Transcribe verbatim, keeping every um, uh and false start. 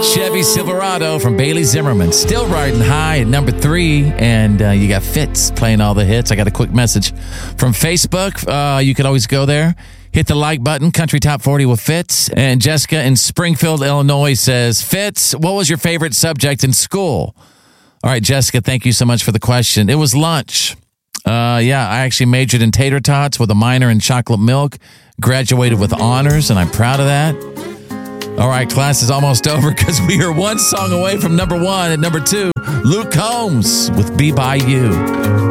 Chevy Silverado from Bailey Zimmerman. Still riding high at number three. And uh, you got Fitz playing all the hits. I got a quick message from Facebook. Uh, you can always go there. Hit the like button, Country Top forty with Fitz. And Jessica in Springfield, Illinois says, Fitz, what was your favorite subject in school? All right, Jessica, thank you so much for the question. It was lunch. Uh, yeah, I actually majored in tater tots with a minor in chocolate milk. Graduated with honors, and I'm proud of that. All right, class is almost over because we are one song away from number one. At number two, Luke Combs with Be By You.